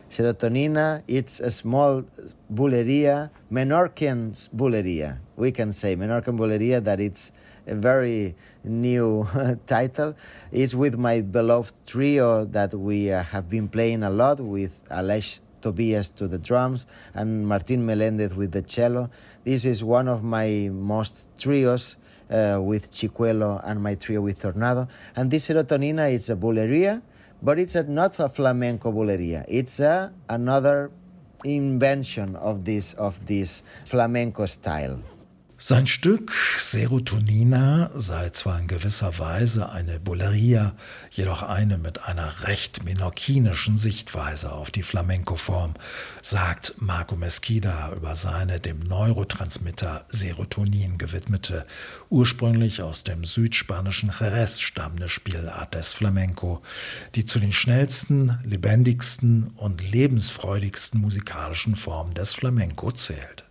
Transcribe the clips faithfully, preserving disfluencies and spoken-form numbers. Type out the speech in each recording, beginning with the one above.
Serotonina, it's a small bulería, Menorcan bulería. We can say Menorcan bulería, that it's a very new title. It's with my beloved trio that we uh, have been playing a lot, with Aleix Tobias to the drums and Martín Meléndez with the cello. This is one of my most trios uh, with Chicuelo and my trio with Tornado. And this Serotonina, it's a bulería, but it's a, not a flamenco bulería. It's a, another invention of this, of this flamenco style. Sein Stück Serotonina sei zwar in gewisser Weise eine Bulería, jedoch eine mit einer recht menorquinischen Sichtweise auf die Flamenco-Form, sagt Marco Mesquida über seine dem Neurotransmitter Serotonin gewidmete, ursprünglich aus dem südspanischen Jerez stammende Spielart des Flamenco, die zu den schnellsten, lebendigsten und lebensfreudigsten musikalischen Formen des Flamenco zählt.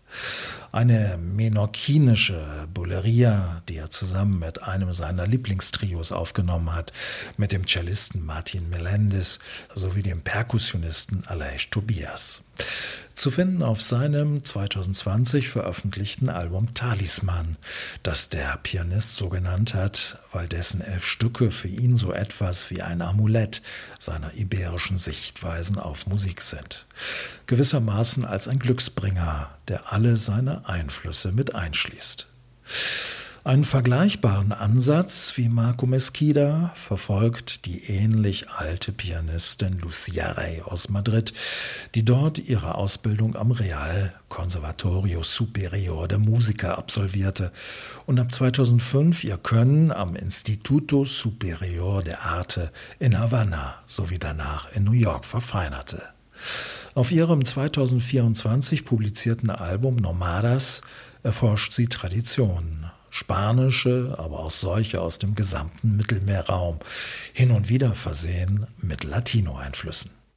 Eine menorquinische Bulería, die er zusammen mit einem seiner Lieblingstrios aufgenommen hat, mit dem Cellisten Martín Meléndez sowie dem Perkussionisten Aleix Tobias. Zu finden auf seinem zwanzig zwanzig veröffentlichten Album Talisman, das der Pianist so genannt hat, weil dessen elf Stücke für ihn so etwas wie ein Amulett seiner iberischen Sichtweisen auf Musik sind. Gewissermaßen als ein Glücksbringer, der alle seine Einflüsse mit einschließt. Einen vergleichbaren Ansatz wie Marco Mesquida verfolgt die ähnlich alte Pianistin Lucía Rey aus Madrid, die dort ihre Ausbildung am Real Conservatorio Superior de Música absolvierte und ab zweitausendfünf ihr Können am Instituto Superior de Arte in Havanna sowie danach in New York verfeinerte. Auf ihrem zweitausendvierundzwanzig publizierten Album Nomadas erforscht sie Traditionen. Spanische, aber auch solche aus dem gesamten Mittelmeerraum, hin und wieder versehen mit Latino-Einflüssen.